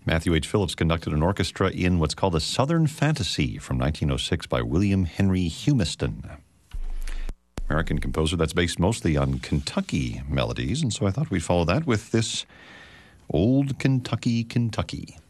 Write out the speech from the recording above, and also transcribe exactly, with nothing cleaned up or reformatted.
Matthew H. Phillips conducted an orchestra in what's called a Southern Fantasy from nineteen oh six by William Henry Humiston. American composer that's based mostly on Kentucky melodies, and so I thought we'd follow that with this Old Kentucky, Kentucky.